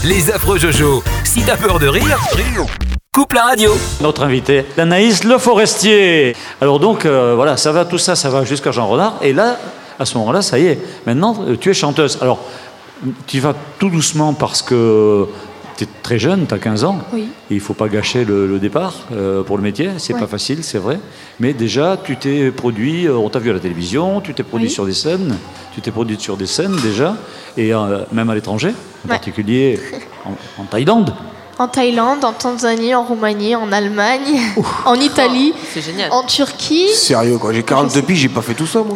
Les affreux Jojo. Si t'as peur de rire, coupe la radio. Notre invité, Anaïs Le Forestier. Alors donc, voilà, tout ça va jusqu'à Jean Renard. Et là, à ce moment-là, ça y est. Maintenant, tu es chanteuse. Alors, tu vas tout doucement parce que tu es très jeune, tu as 15 ans. Oui. Et il ne faut pas gâcher le départ pour le métier. C'est pas facile, c'est vrai. Mais déjà, tu t'es produit, on t'a vu à la télévision, tu t'es produit sur des scènes. Tu t'es produite sur des scènes déjà. Et même à l'étranger, en particulier en Thaïlande. En Thaïlande, en Tanzanie, en Roumanie, en Allemagne, en Italie, C'est génial. en Turquie. Sérieux quoi, j'ai 42 piges, j'ai pas fait tout ça moi.